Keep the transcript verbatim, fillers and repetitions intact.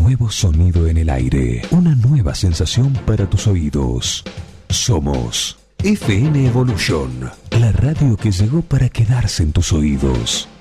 nuevo sonido en el aire, una nueva sensación para tus oídos. Somos F M Evolution, la radio que llegó para quedarse en tus oídos.